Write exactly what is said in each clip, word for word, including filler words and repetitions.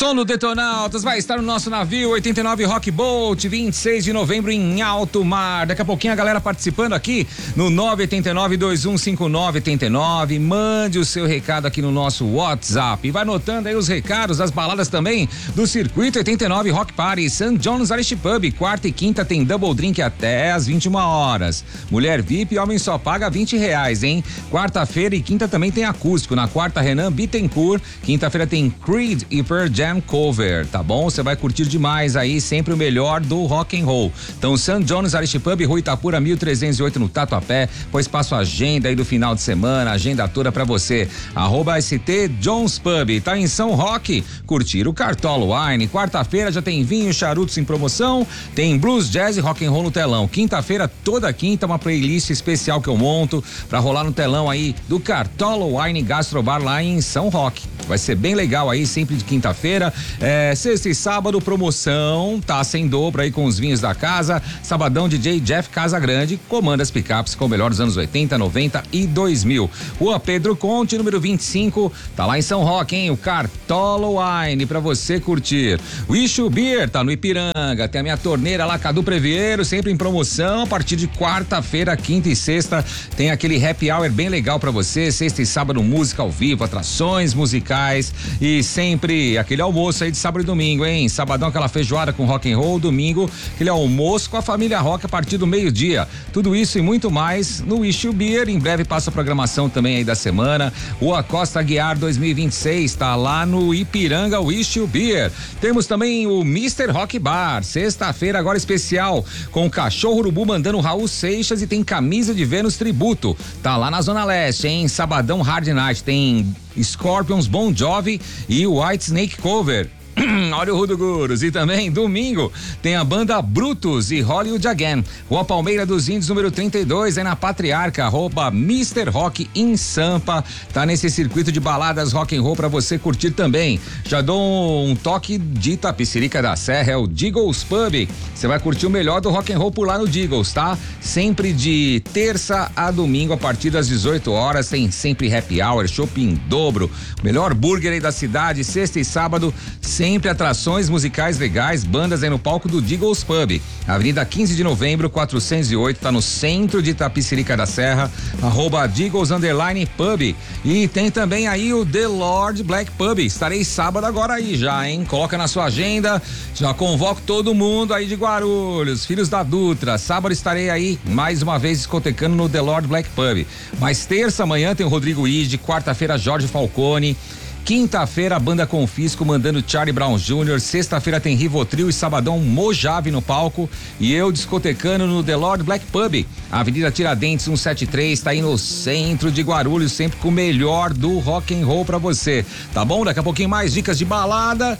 som do Detonautas vai estar no nosso navio oitenta e nove Rock Boat, vinte e seis de novembro em alto mar. Daqui a pouquinho a galera participando aqui no nove oito nove, dois um cinco nove oito nove. Mande o seu recado aqui no nosso WhatsApp. E vai anotando aí os recados das baladas também do Circuito oitenta e nove Rock Party. Saint John's Irish Pub, quarta e quinta tem double drink até às vinte e uma horas. Mulher V I P, homem só paga vinte reais, hein? Quarta-feira e quinta também tem acústico. Na quarta, Renan Bittencourt. Quinta-feira tem Creed e Pearl Jam cover, tá bom? Você vai curtir demais aí, sempre o melhor do rock and roll. Então, Saint John's Irish Pub, Rua Itapura, mil trezentos e oito no Tatuapé. Pois passo a agenda aí do final de semana, agenda toda pra você. Arroba S T John's Pub. Tá em São Roque, curtir o Cartola Wine. Quarta-feira já tem vinho e charutos em promoção. Tem blues, jazz e rock and roll no telão. Quinta-feira, toda quinta, uma playlist especial que eu monto pra rolar no telão aí do Cartola Wine Gastrobar lá em São Roque. Vai ser bem legal aí, sempre de quinta-feira. É, sexta e sábado, promoção, tá sem dobro aí com os vinhos da casa. Sabadão, D J Jeff Casagrande comanda as picapes com o melhor dos anos oitenta, noventa e dois mil. Rua Pedro Conte, número vinte e cinco, tá lá em São Roque, hein? O Cartola Wine pra você curtir. Wish Beer, tá no Ipiranga. Tem a minha torneira lá, Cadu Previeiro, sempre em promoção. A partir de quarta-feira, quinta e sexta, tem aquele happy hour bem legal pra você. Sexta e sábado, música ao vivo, atrações musicais e sempre aquele almoço aí de sábado e domingo, hein? Sabadão aquela feijoada com rock and roll, domingo aquele almoço com a família rock a partir do meio-dia. Tudo isso e muito mais no Wish You Beer. Em breve passa a programação também aí da semana. Rua Costa Aguiar dois mil e vinte e seis, tá lá no Ipiranga Wish You Beer. Temos também o mister Rock Bar, sexta-feira agora especial com o Cachorro Urubu mandando o Raul Seixas e tem camisa de Vênus tributo. Tá lá na Zona Leste, hein? Sabadão Hard Night tem Scorpions, Bon Jovi e White Snake cover. Olha o Rudo Guros. E também domingo tem a banda Brutus e Hollywood Again. Rua Palmeira dos Índios, número trinta e dois, é na Patriarca, arroba mister Rock em Sampa. Tá nesse circuito de baladas rock and roll pra você curtir também. Já dou um toque de Itapecerica da Serra, é o Deagles Pub. Você vai curtir o melhor do rock and roll por lá no Deagles, tá? Sempre de terça a domingo a partir das dezoito horas, tem sempre happy hour, shopping dobro, melhor burger aí da cidade, sexta e sábado, sempre atrações musicais legais, bandas aí no palco do Deagles Pub. Avenida quinze de novembro, quatrocentos e oito, tá no centro de Itapecerica da Serra, arroba Deagles Underline Pub. E tem também aí o The Lord Black Pub. Estarei sábado agora aí já, hein? Coloca na sua agenda, já convoco todo mundo aí de Guarulhos, filhos da Dutra. Sábado estarei aí mais uma vez discotecando no The Lord Black Pub. Mas terça manhã tem o Rodrigo Ide, quarta-feira Jorge Falcone. Quinta-feira, a banda Confisco mandando Charlie Brown Júnior Sexta-feira tem Rivotril e sabadão Mojave no palco. E eu discotecando no The Lord Black Pub. Avenida Tiradentes cento e setenta e três, tá aí no centro de Guarulhos, sempre com o melhor do rock and roll pra você. Tá bom? Daqui a pouquinho mais dicas de balada.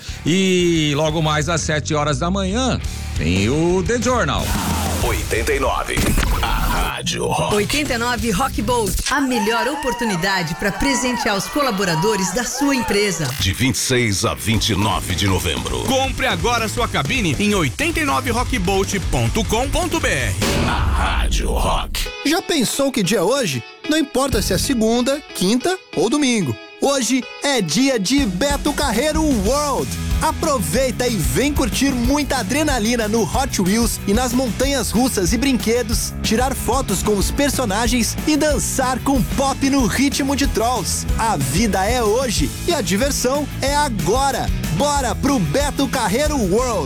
E logo mais às sete horas da manhã tem o The Journal. oitenta e nove. A Rádio Rock. oitenta e nove Rock Boat. A melhor oportunidade para presentear os colaboradores da sua empresa. De vinte e seis a vinte e nove de novembro. Compre agora sua cabine em oitenta e nove rock boat ponto com ponto b r. A Rádio Rock. Já pensou que dia é hoje? Não importa se é segunda, quinta ou domingo. Hoje é dia de Beto Carreiro World. Aproveita e vem curtir muita adrenalina no Hot Wheels e nas montanhas russas e brinquedos, tirar fotos com os personagens e dançar com pop no ritmo de Trolls. A vida é hoje e a diversão é agora. Bora pro Beto Carreiro World.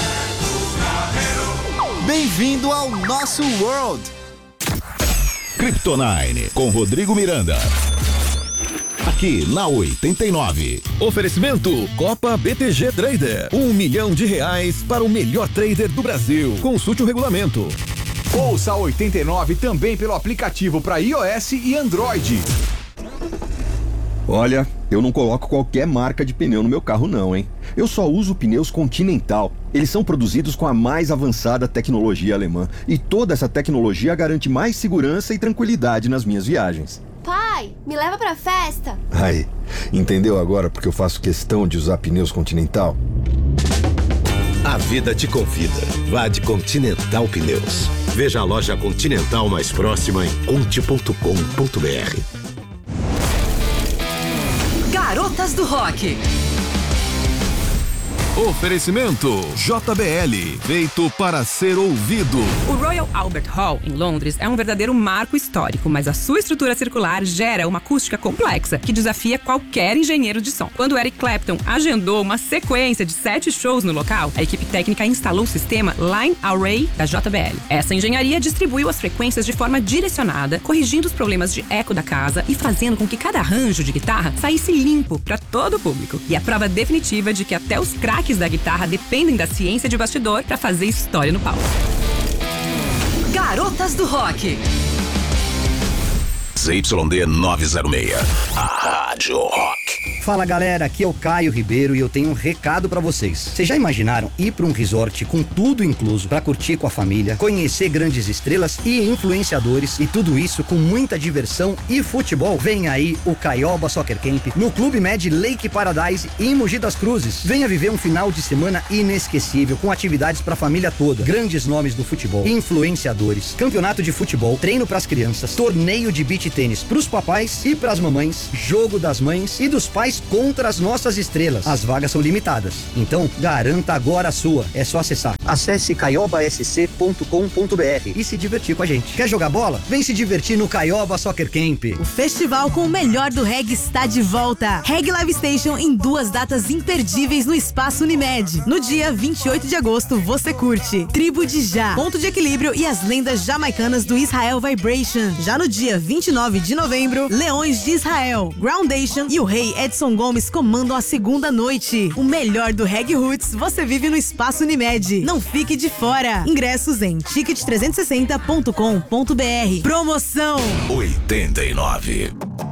Bem-vindo ao nosso World. Kryptonine com Rodrigo Miranda. Aqui na oitenta e nove. Oferecimento Copa B T G Trader. Um milhão de reais para o melhor trader do Brasil. Consulte o regulamento. Ouça a oitenta e nove também pelo aplicativo para iOS e Android. Olha, eu não coloco qualquer marca de pneu no meu carro não, hein? Eu só uso pneus Continental. Eles são produzidos com a mais avançada tecnologia alemã. E toda essa tecnologia garante mais segurança e tranquilidade nas minhas viagens. Pai, me leva pra festa. Aí, entendeu agora porque eu faço questão de usar pneus Continental? A vida te convida. Vá de Continental Pneus. Veja a loja Continental mais próxima em conte ponto com ponto b r. Garotas do Rock. Oferecimento J B L, feito para ser ouvido. O Royal Albert Hall, em Londres, é um verdadeiro marco histórico, mas a sua estrutura circular gera uma acústica complexa que desafia qualquer engenheiro de som. Quando Eric Clapton agendou uma sequência de sete shows no local, a equipe técnica instalou o sistema Line Array da J B L. Essa engenharia distribuiu as frequências de forma direcionada, corrigindo os problemas de eco da casa e fazendo com que cada arranjo de guitarra saísse limpo para todo o público. E a prova definitiva de que até os craques da guitarra dependem da ciência de bastidor para fazer história no palco. Garotas do Rock. Z Y D novecentos e seis, a Rádio Rock. Fala galera, aqui é o Caio Ribeiro e eu tenho um recado pra vocês. Vocês já imaginaram ir pra um resort com tudo incluso pra curtir com a família, conhecer grandes estrelas e influenciadores e tudo isso com muita diversão e futebol? Vem aí o Caioba Soccer Camp no Clube Med Lake Paradise em Mogi das Cruzes. Venha viver um final de semana inesquecível com atividades pra família toda, grandes nomes do futebol, influenciadores, campeonato de futebol, treino pras crianças, torneio de beach tênis pros papais e pras mamães, jogo das mães e dos pais contra as nossas estrelas. As vagas são limitadas, então garanta agora a sua. É só acessar. Acesse caioba s c ponto com ponto b r e se divertir com a gente. Quer jogar bola? Vem se divertir no Caioba Soccer Camp. O festival com o melhor do reggae está de volta. Reggae Live Station em duas datas imperdíveis no Espaço Unimed. No dia vinte e oito de agosto, você curte Tribo de Já, Ponto de Equilíbrio e as lendas jamaicanas do Israel Vibration. Já no dia vinte e nove de novembro, Leões de Israel, Groundation e o Rei Edson Gomes comandam a segunda noite. O melhor do Reggae Roots você vive no Espaço Unimed. Não fique de fora. Ingressos em ticket trezentos e sessenta ponto com ponto b r. Promoção oitenta e nove.